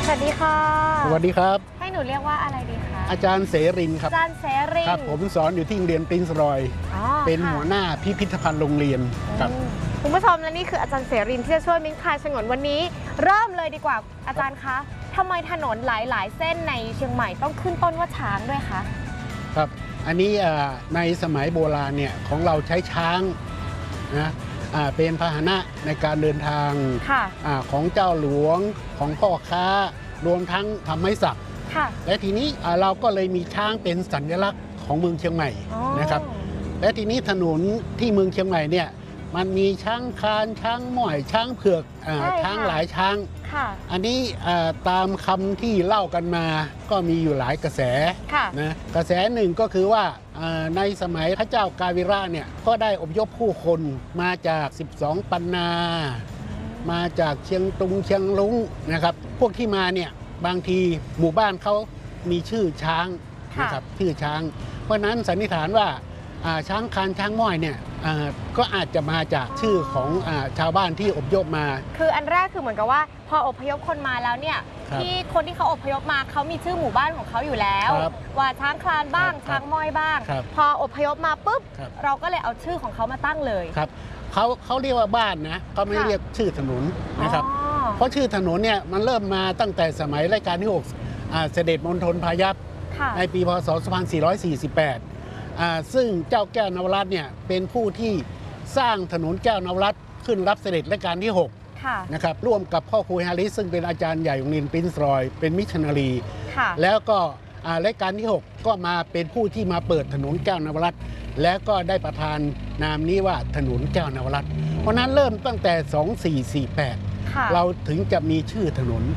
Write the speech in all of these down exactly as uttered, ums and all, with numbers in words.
สวัสดีค่ะสวัสดีครับให้หนูเรียกว่าอะไรดีคะอาจารย์เสรินครับอาจารย์เสรินครับผมสอนอยู่ที่โรงเรียนปรินซ์รอยเป็นหัวหน้าพิพิธภัณฑ์โรงเรียนครับคุณผู้ชมและนี่คืออาจารย์เสรินที่จะช่วยมิ้งคลายฉงนวันนี้เริ่มเลยดีกว่าอาจารย์คะทำไมถนนหลายๆเส้นในเชียงใหม่ต้องขึ้นต้นว่าช้างด้วยคะครับอันนี้ในสมัยโบราณเนี่ยของเราใช้ช้างนะเป็นพาหนะในการเดินทางของเจ้าหลวงของพ่อค้ารวมทั้งทำไม้สักและทีนี้เราก็เลยมีช้างเป็นสัญลักษณ์ของเมืองเชียงใหม่นะครับและทีนี้ถนนที่เมืองเชียงใหม่เนี่ยมันมีช้างคานช้างหม่อยช้างเผือกช้างหลายช้างอันนี้ตามคำที่เล่ากันมาก็มีอยู่หลายกระแสนะกระแสหนึ่งก็คือว่าในสมัยพระเจ้ากาวิระเนี่ยก็ได้อพยพผู้คนมาจากสิบสองปันนามาจากเชียงตุงเชียงลุงนะครับพวกที่มาเนี่ยบางทีหมู่บ้านเขามีชื่อช้างนะครับชื่อช้างเพราะนั้นสันนิษฐานว่าช้างคานช้างม้อยเนี่ยก็อาจจะมาจากชื่อของชาวบ้านที่อพยพมาคืออันแรกคือเหมือนกับว่าพออพยพคนมาแล้วเนี่ยที่คนที่เขาอพยพมาเขามีชื่อหมู่บ้านของเขาอยู่แล้วว่าช้างคลานบ้างช้างม้อยบ้างพออพยพมาปุ๊บเราก็เลยเอาชื่อของเขามาตั้งเลยครับเขาเขาเรียกว่าบ้านนะเขาไม่เรียกชื่อถนนนะครับเพราะชื่อถนนเนี่ยมันเริ่มมาตั้งแต่สมัยรัชกาลที่หกเสด็จมณฑลพายัพในปีพศสองพันสี่ร้อยสี่สิบแปดซึ่งเจ้าแก้วนวรัตน์เนี่ยเป็นผู้ที่สร้างถนนแก้วนวรัตน์ขึ้นรับเสด็จรัชกาลที่หกนะครับร่วมกับพ่อครูฮาริสซึ่งเป็นอาจารย์ใหญ่โรงเรียนปรินซ์รอยเป็นมิชชันนารีแล้วก็รัชกาลที่หกก็มาเป็นผู้ที่มาเปิดถนนแก้วนวรัตน์แล้วก็ได้ประทานนามนี้ว่าถนนแก้วนวรัตน์เพราะนั้นเริ่มตั้งแต่สองสี่สี่แปดเราถึงจะมีชื่อถนน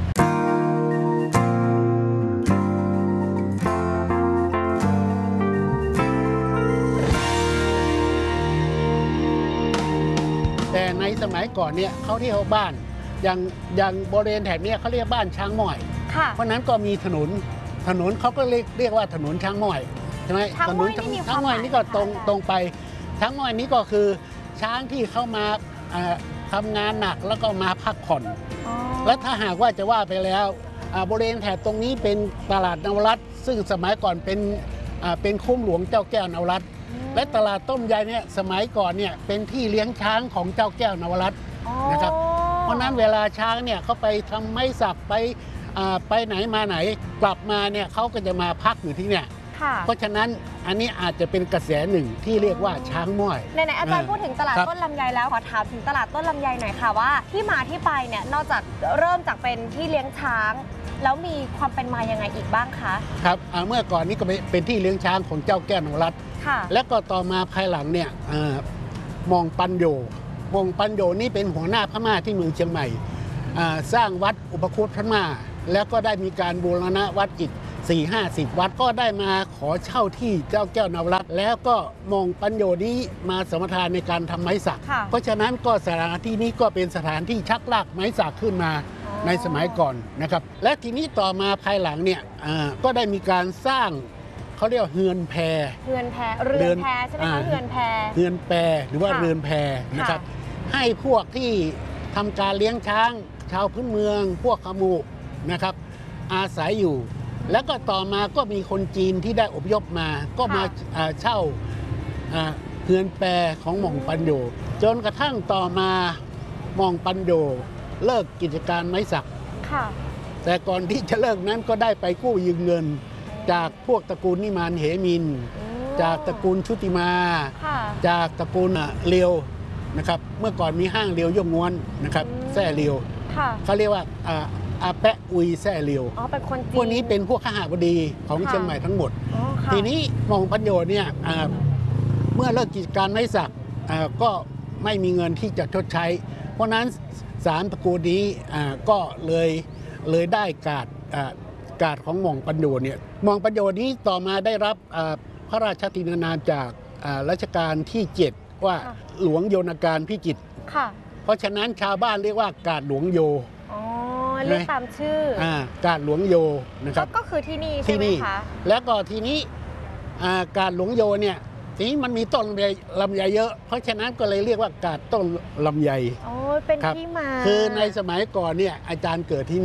แต่ในสมัยก่อนเนี่ยเขาเรียกว่าบ้านอย่างอย่างบริเวณแถบนี้เขาเรียกบ้านช้างม้อยเพราะนั้นก็มีถนนถนนเขาก็เรียกเรียกว่าถนนช้างม้อยใช่ไหมถนนช้างม้อยนี่ก็ตรงตรงไปช้างม้อยนี้ก็คือช้างที่เข้ามาทำงานหนักแล้วก็มาพักผ่อนและถ้าหากว่าจะว่าไปแล้วบริเวณแถบตรงนี้เป็นตลาดนวรัตน์ซึ่งสมัยก่อนเป็นเป็นคุ้มหลวงเจ้าแก้วนวรัตน์และตลาดต้มยายเนี่ยสมัยก่อนเนี่ยเป็นที่เลี้ยงช้างของเจ้าแก้วนวรัตน์นะครับเพราะนั้นเวลาช้างเนี่ยเขาไปทำไม้สักไปไปไหนมาไหนกลับมาเนี่ยเขาก็จะมาพักอยู่ที่เนี่ยเพราะฉะนั้นอันนี้อาจจะเป็นกระแสหนึ่งที่เรียกว่าช้างม้อยไหนๆอาจารย์พูดถึงตลาดต้นลำไยแล้วขอถามถึงตลาดต้นลำไยหน่อยค่ะว่าที่มาที่ไปเนี่ยนอกจากเริ่มจากเป็นที่เลี้ยงช้างแล้วมีความเป็นมายังไงอีกบ้างคะครับเมื่อก่อนนี้ก็เป็นที่เลี้ยงช้างของเจ้าแก้วนวรัตน์และก็ต่อมาภายหลังเนี่ยมองปัญโยมองปัญโยนี่เป็นหัวหน้าพม่าที่เมืองเชียงใหม่สร้างวัดอุปคุตพม่าแล้วก็ได้มีการบูรณะวัดอีกสี่ห้าสิบวัดก็ได้มาขอเช่าที่เจ้าแก้วนวรัตน์แล้วก็มองปัญโยนี้มาสมทานในการทำไม้สักเพราะฉะนั้นก็สถานที่นี้ก็เป็นสถานที่ชักลากไม้สักขึ้นมาในสมัยก่อนนะครับและทีนี้ต่อมาภายหลังเนี่ยก็ได้มีการสร้างเขาเรียกเฮือนแพเฮือนแพเรือนแพใช่ไหมคะเฮือนแพเฮือนแพหรือว่าเรือนแพนะครับให้พวกที่ทำการเลี้ยงช้างชาวพื้นเมืองพวกขมูนะครับอาศัยอยู่แล้วก็ต่อมาก็มีคนจีนที่ได้อพยพมาก็มาเช่าเฮือนแพของหม่องปัญโยจนกระทั่งต่อมาหม่องปัญโยเลิกกิจการไม้สักแต่ก่อนที่จะเลิกนั้นก็ได้ไปกู้ยืมเงินจากพวกตระกูลนิมานเหมินจากตระกูลชุติมาจากตระกูลเลียวนะครับเมื่อก่อนมีห้างเลียวย่งง้วนนะครับแซ่เลียวเขาเรียกว่าอาแปะอุยแซ่เลียวพวกนี้เป็นพวกข้าหาบดีของเชียงใหม่ทั้งหมดทีนี้มองปัญโยเนี่ยเมื่อเลิกกิจการไม้สักก็ไม่มีเงินที่จะชดใช้เพราะนั้นสามตระกูลนี้ก็เลยเลยได้การการของหม่องปัญโยเนี่ยหม่องปัญโยนี้ต่อมาได้รับพระราชทินานามจากรัชกาลที่เจ็ดว่าหลวงโยนการพิจิตรเพราะฉะนั้นชาวบ้านเรียกว่ากาดหลวงโยเรียกตามชื่อกาดหลวงโยนะครับก็คือที่นี่ใช่ไหมคะแล้วก็ทีนี้กาดหลวงโยเนี่ยทีนี้มันมีต้นลำไยเยอะเพราะฉะนั้นก็เลยเรียกว่ากาดต้นลำไยโอ้เป็นที่มาคือในสมัยก่อนเนี่ยอาจารย์เกิดที่นี่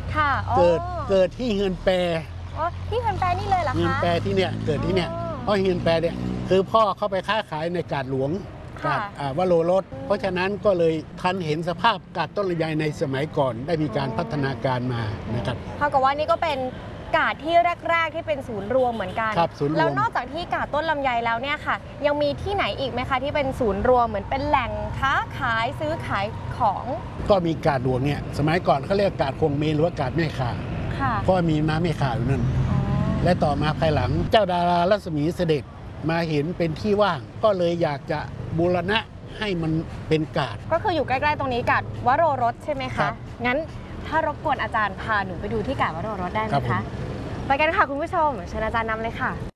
ค่ะอ๋อเกิดเกิดที่เฮือนแปรอ๋อที่เฮือนแปรนี่เลยเหรอคะเฮือนแปรที่เนี่ยเกิดที่เนี่ยอ๋อเพราะเฮือนแปรเนี่ยคือพ่อเขาไปค้าขายในกาดหลวงค่ะกาดอ่าวโรรส เพราะฉะนั้นก็เลยทันเห็นสภาพกาดต้นลำไยในสมัยก่อนได้มีการพัฒนาการมานะครับเท่ากับว่านี่ก็เป็นกาดที่แรก ๆ ที่เป็นศูนย์รวมเหมือนกันครับศูนย์รวมแล้วนอกจากที่กาดต้นลำไยแล้วเนี่ยค่ะ ยังมีที่ไหนอีกไหมคะที่เป็นศูนย์รวมเหมือนเป็นแหล่งค้าขายซื้อขายของก็มีกาดหลวงเนี่ยสมัยก่อนเขาเรียกกาดคงเมนหรือว่ากาดแม่ข่าค่ะเพราะมีม้าแม่ข่าอยู่นั่นอ๋อและต่อมาภายหลังเจ้าดารารัศมีเสด็จมาเห็นเป็นที่ว่าง ก็เลยอยากจะบูรณะให้มันเป็นกาดก็คืออยู่ใกล้ๆตรงนี้กาดวโรรสใช่ไหมครัคะบงั้นถ้ารบกวนอาจารย์พาหนูไปดูที่กาดวโรรสได้ไหมครับผมคะ ไปกันค่ะคุณผู้ชมเชิญอาจารย์นำเลยค่ะ